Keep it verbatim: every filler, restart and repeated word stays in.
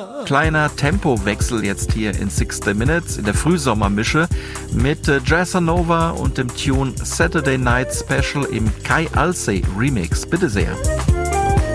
Kleiner Tempowechsel jetzt hier in sixty Minutes in der Frühsommermische mit äh, Jazzanova und dem Tune Saturday Night Special im Kai Alsey Remix. Bitte sehr.